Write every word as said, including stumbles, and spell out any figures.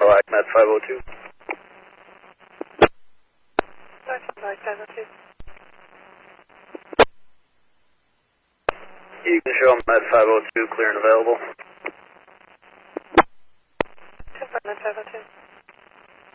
Mike, Med five oh two. Mike five oh two. You can show Med five oh two, clear and available. Med five oh two.